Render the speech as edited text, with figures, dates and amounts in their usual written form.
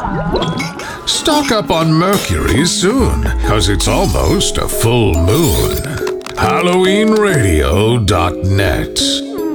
Stock up on Mercury soon, cause it's almost a full moon. HalloweenRadio.net